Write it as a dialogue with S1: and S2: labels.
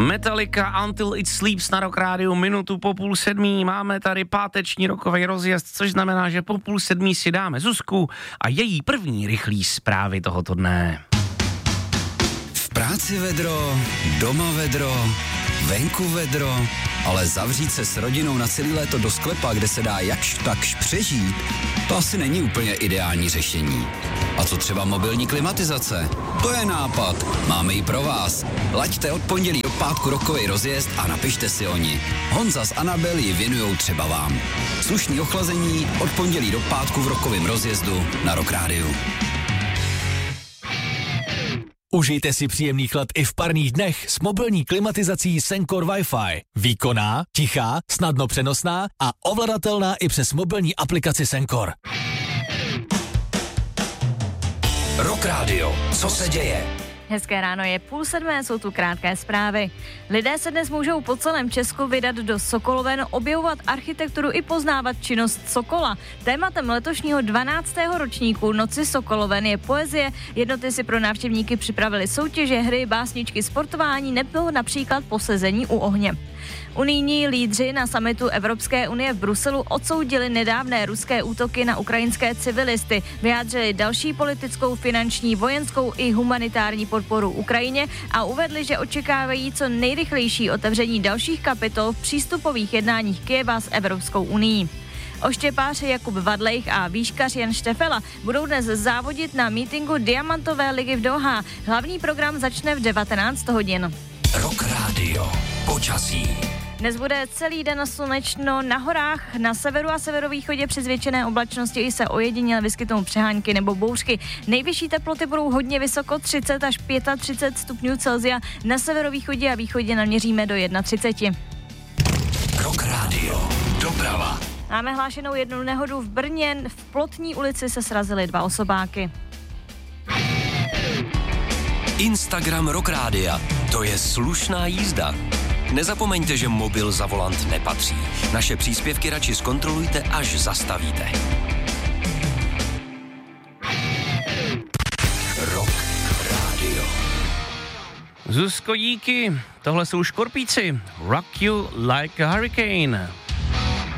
S1: Metallica Until It Sleeps na Rock Rádiu, minutu po 6:30. Máme tady páteční rokový rozjezd, což znamená, že po 6:30 si dáme Zuzku a její první rychlý zprávy tohoto dne.
S2: V práci vedro, doma vedro, venku vedro, ale zavřít se s rodinou na celý léto do sklepa, kde se dá jakž takž přežít, to asi není úplně ideální řešení. A co třeba mobilní klimatizace? To je nápad, máme ji pro vás. Laďte od pondělí do pátku rokový rozjezd a napište si o ní. Honza s Anabel ji věnujou třeba vám. Slušný ochlazení od pondělí do pátku v rokovém rozjezdu na Rock Rádiu.
S3: Užijte si příjemný chlad i v parních dnech s mobilní klimatizací Sencor Wi-Fi. Výkonná, tichá, snadno přenosná a ovladatelná i přes mobilní aplikaci Sencor.
S2: Rock Radio, co se děje?
S4: Hezké ráno, je 6:30, jsou tu krátké zprávy. Lidé se dnes můžou po celém Česku vydat do Sokoloven, objevovat architekturu i poznávat činnost Sokola. Tématem letošního 12. ročníku Noci Sokoloven je poezie. Jednoty si pro návštěvníky připravili soutěže, hry, básničky, sportování nebo například posezení u ohně. Unijní lídři na summitu Evropské unie v Bruselu odsoudili nedávné ruské útoky na ukrajinské civilisty, vyjádřili další politickou, finanční, vojenskou i humanitární podporu Ukrajině a uvedli, že očekávají co nejrychlejší otevření dalších kapitol v přístupových jednáních Kyjeva s Evropskou unií. Oštěpář Jakub Vadlejch a výškař Jan Štefela budou dnes závodit na mítinku Diamantové ligy v Doha. Hlavní program začne v 19 hodin.
S2: Rock Radio, počasí.
S4: Dnes bude celý den slunečno, na horách, na severu a severovýchodě při zvětšené oblačnosti i se ojediněle vyskytnou přehánky nebo bouřky. Nejvyšší teploty budou hodně vysoko, 30 až 35 stupňů Celsia, na severovýchodě a východě naměříme do 31.
S2: Rock Radio, doprava.
S4: Máme hlášenou jednu nehodu v Brně, v Plotní ulici se srazily 2 osobáky.
S5: Instagram Rock Rádia, to je slušná jízda. Nezapomeňte, že mobil za volant nepatří. Naše příspěvky radši zkontrolujte, až zastavíte.
S2: Rock Radio.
S1: Zuzko, díky. Tohle jsou Škorpíci. Rock You Like a Hurricane.